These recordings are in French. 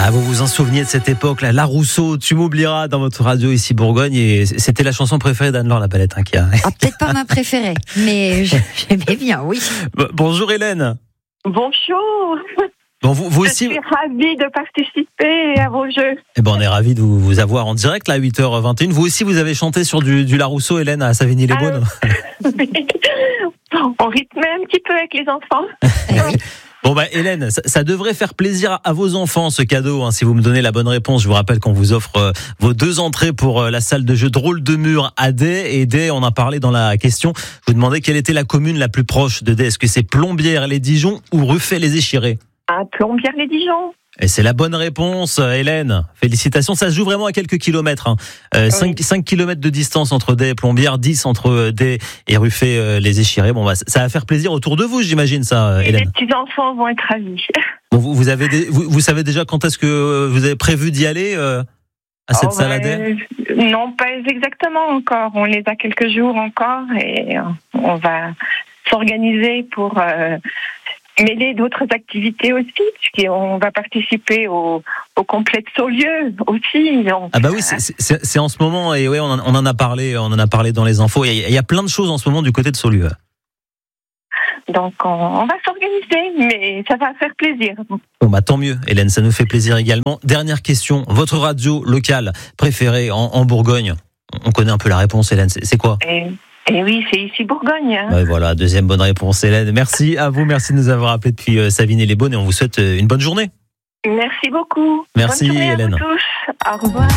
Ah, vous vous en souveniez de cette époque-là, La Rousseau, Tu m'oublieras dans votre radio ici Bourgogne, et c'était la chanson préférée d'Anne-Laure Lapalette qui a... Ah, peut-être pas ma préférée, mais j'aimais bien, oui. Bonjour Hélène. Bonjour. Bon, vous aussi... Je suis ravie de participer à vos jeux. Eh ben, on est ravis de vous avoir en direct là, à 8h21. Vous aussi, vous avez chanté sur du La Rousseau, Hélène, à Savigny-les-Beaunes. On rythmait un petit peu avec les enfants. Oui. Bon Hélène, ça devrait faire plaisir à vos enfants ce cadeau, si vous me donnez la bonne réponse. Je vous rappelle qu'on vous offre vos 2 entrées pour la salle de jeu Drôle de Mur à Day. Et Day, on a parlé dans la question. Je vous demandais quelle était la commune la plus proche de Day. Est-ce que c'est Plombières-les-Dijon ou Ruffey-les-Échirés? À Plombières-les-Dijon. Et c'est la bonne réponse, Hélène. Félicitations. Ça se joue vraiment à quelques kilomètres. 5 kilomètres de distance entre Day et Plombières, 10 entre Day et Ruffey-les-Échirés. Bon, ça va faire plaisir autour de vous, j'imagine, ça, Hélène. Les petits-enfants vont être ravis. Bon, vous savez déjà quand est-ce que vous avez prévu d'y aller à cette salle à Day? Non, pas exactement encore. On les a quelques jours encore et on va s'organiser pour... mêler d'autres activités aussi, puisqu'on va participer au complet de Saulieu aussi. Donc, ah bah oui, c'est en ce moment, et ouais, on en a parlé dans les infos. Il y a plein de choses en ce moment du côté de Saulieu. Donc on va s'organiser, mais ça va faire plaisir. Bon tant mieux, Hélène, ça nous fait plaisir également. Dernière question, votre radio locale préférée en Bourgogne? On connaît un peu la réponse, Hélène, c'est quoi? Et oui, c'est ici Bourgogne. Ouais, voilà, deuxième bonne réponse, Hélène. Merci à vous, merci de nous avoir appelés depuis Savigny-les-Beaunes et on vous souhaite une bonne journée. Merci beaucoup. Merci bonne journée Hélène. À vous tous. Au revoir.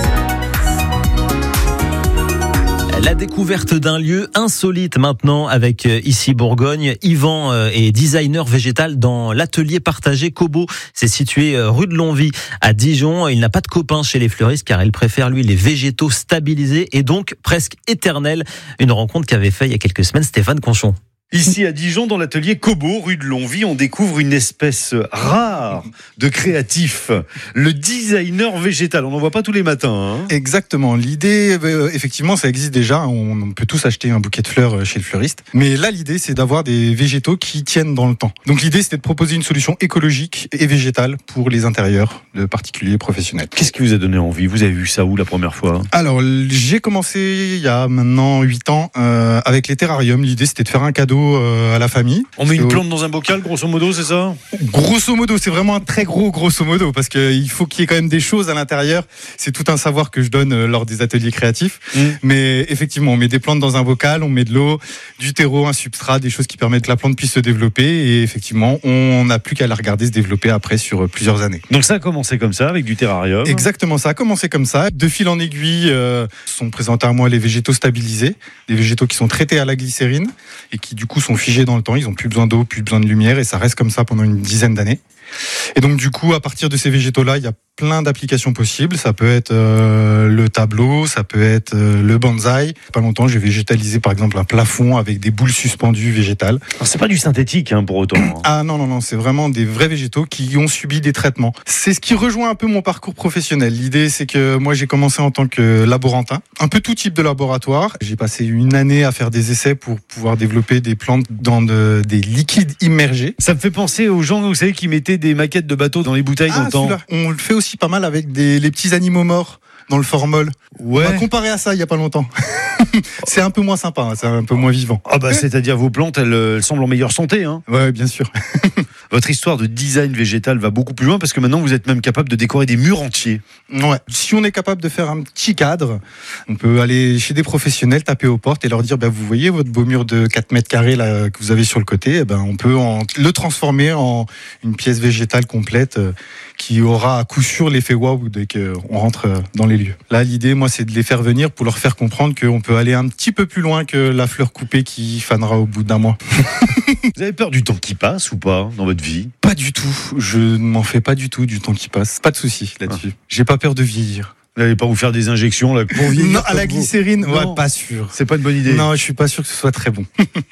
La découverte d'un lieu insolite maintenant avec ici Bourgogne. Yvan est designer végétal dans l'atelier partagé Kobo. C'est situé rue de Longwy à Dijon. Il n'a pas de copains chez les fleuristes car il préfère lui les végétaux stabilisés et donc presque éternels. Une rencontre qu'avait fait il y a quelques semaines Stéphane Conchon. Ici à Dijon, dans l'atelier Kobo, rue de Longwy, on découvre une espèce rare de créatif, le designer végétal. On n'en voit pas tous les matins. Exactement. L'idée, effectivement, ça existe déjà. On peut tous acheter un bouquet de fleurs chez le fleuriste. Mais là, l'idée, c'est d'avoir des végétaux qui tiennent dans le temps. Donc l'idée, c'était de proposer une solution écologique et végétale pour les intérieurs de particuliers professionnels. Qu'est-ce qui vous a donné envie? Vous avez vu ça où la première fois? Alors, j'ai commencé il y a maintenant 8 ans avec les terrariums. L'idée, c'était de faire un cadeau à la famille. On met une plante dans un bocal, grosso modo, c'est ça? Grosso modo, c'est vraiment un très gros grosso modo, parce qu'il faut qu'il y ait quand même des choses à l'intérieur. C'est tout un savoir que je donne lors des ateliers créatifs. Mais effectivement, on met des plantes dans un bocal, on met de l'eau, du terreau, un substrat, des choses qui permettent que la plante puisse se développer. Et effectivement, on n'a plus qu'à la regarder se développer après sur plusieurs années. Donc ça a commencé comme ça, avec du terrarium? Exactement, ça a commencé comme ça. De fil en aiguille, sont présentés à moi les végétaux stabilisés, des végétaux qui sont traités à la glycérine et qui du coup sont figés dans le temps. Ils n'ont plus besoin d'eau, plus besoin de lumière et ça reste comme ça pendant une dizaine d'années. Et donc du coup, à partir de ces végétaux-là, il y a plein d'applications possibles. Ça peut être le tableau, ça peut être le bonsaï. Pas longtemps, j'ai végétalisé par exemple un plafond avec des boules suspendues végétales. Alors, c'est pas du synthétique pour autant. Ah non, c'est vraiment des vrais végétaux qui ont subi des traitements. C'est ce qui rejoint un peu mon parcours professionnel. L'idée, c'est que moi, j'ai commencé en tant que laborantin, un peu tout type de laboratoire. J'ai passé une année à faire des essais pour pouvoir développer des plantes dans des liquides immergés. Ça me fait penser aux gens, vous savez, qui mettaient des maquettes de bateaux dans les bouteilles dans le temps. On le fait aussi pas mal avec les petits animaux morts dans le formol. Ouais. On va comparer à ça il y a pas longtemps. C'est un peu moins sympa, c'est un peu moins vivant. Ah bah c'est-à-dire vos plantes, elles semblent en meilleure santé. Ouais, bien sûr. Votre histoire de design végétal va beaucoup plus loin parce que maintenant vous êtes même capable de décorer des murs entiers. Ouais. Si on est capable de faire un petit cadre, on peut aller chez des professionnels, taper aux portes et leur dire vous voyez votre beau mur de 4 mètres carrés là, que vous avez sur le côté, on peut le transformer en une pièce végétale complète qui aura à coup sûr l'effet waouh dès qu'on rentre dans les lieux. Là, l'idée, moi, c'est de les faire venir pour leur faire comprendre qu'on peut aller un petit peu plus loin que la fleur coupée qui fanera au bout d'un mois. Vous avez peur du temps qui passe ou pas dans votre vie? Pas du tout. Je ne m'en fais pas du tout du temps qui passe. Pas de souci là-dessus. J'ai pas peur de vieillir. Vous n'allez pas vous faire des injections là, pour vieillir? Non, à la glycérine, ouais, pas sûr. C'est pas une bonne idée. Non, je suis pas sûr que ce soit très bon.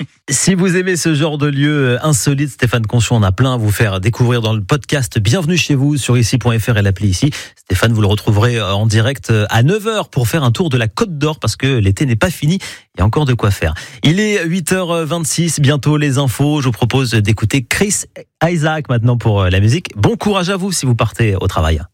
Si vous aimez ce genre de lieu insolite, Stéphane Conchon en a plein à vous faire découvrir dans le podcast Bienvenue chez vous sur ici.fr et l'appli ici. Stéphane, vous le retrouverez en direct à 9h pour faire un tour de la Côte d'Or parce que l'été n'est pas fini. Il y a encore de quoi faire. Il est 8h26, bientôt les infos. Je vous propose d'écouter Chris Isaac maintenant pour la musique. Bon courage à vous si vous partez au travail.